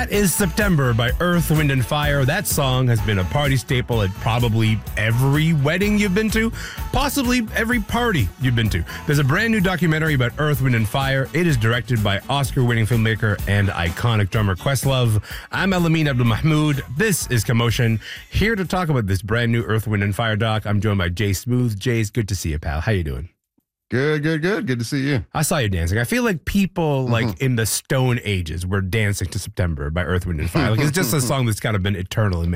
That is September by Earth, Wind, and Fire. That song has been a party staple at probably every wedding you've been to, possibly every party you've been to. There's a brand new documentary about Earth, Wind, and Fire. It is directed by Oscar-winning filmmaker and iconic drummer Questlove. I'm Elamin Abdul-Mahmoud. This is Commotion. Here to talk about this brand new Earth, Wind, and Fire doc, I'm joined by Jay Smooth. Jay's good to see you, pal. How you doing? Good. Good to see you. I saw you dancing. I feel like people like in the Stone Ages were dancing to September by Earth, Wind, and Fire. Like it's just a song that's kind of been eternal in